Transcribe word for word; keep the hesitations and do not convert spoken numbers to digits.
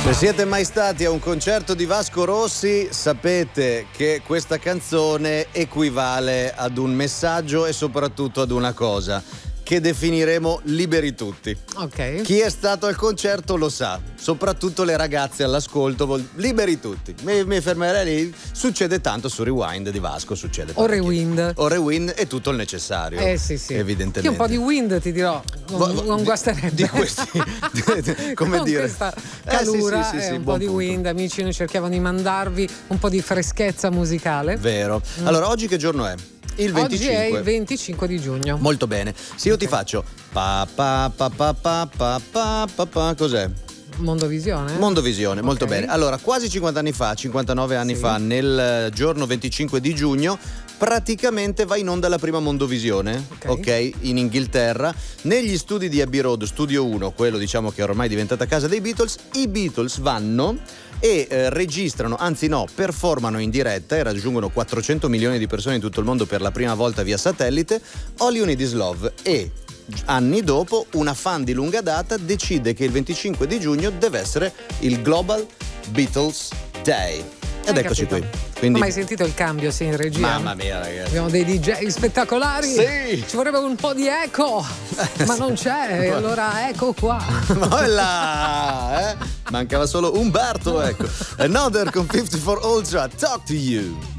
Se siete mai stati a un concerto di Vasco Rossi, sapete che questa canzone equivale ad un messaggio e soprattutto ad una cosa che definiremo liberi tutti. Ok. Chi è stato al concerto lo sa, soprattutto le ragazze all'ascolto, vol- liberi tutti. Mi, mi fermerei lì, succede tanto su Rewind di Vasco, succede O parecchio. Rewind. O Rewind è tutto il necessario. Eh sì sì. Evidentemente. Io un po' di wind ti dirò, non, Vo- vo- non di- guasterebbe. Di questi, come Con dire. questa Eh, calura sì, sì, sì, e sì, un buon po' di punto. wind, amici, noi cerchiamo di mandarvi un po' di freschezza musicale. Vero. Allora, oggi che giorno è? Il venticinque. Oggi è il venticinque di giugno. Molto bene. Se io ti faccio pa pa pa pa pa pa pa pa pa, cos'è? Mondovisione? Mondovisione, molto Ok. bene. Allora, quasi cinquanta anni fa, cinquantanove anni Sì. fa, nel giorno venticinque di giugno, praticamente va in onda la prima Mondovisione, Ok. ok, in Inghilterra, negli studi di Abbey Road, studio uno, quello diciamo che è ormai diventata casa dei Beatles. I Beatles vanno e eh, registrano, anzi no, performano in diretta e raggiungono quattrocento milioni di persone in tutto il mondo per la prima volta via satellite, All You Need Is Love, e anni dopo una fan di lunga data decide che il venticinque di giugno deve essere il Global Beatles Day. Ed Hai eccoci capito? qui. Quindi, Ma hai sentito il cambio, sì, in regia? mamma mia, ragazzi. Abbiamo dei D J spettacolari. Sì. Ci vorrebbe un po' di eco, ma non c'è, e allora ecco qua. Voilà, eh? Mancava solo Umberto, ecco. Another con cinquantaquattro Ultra, Talk to You.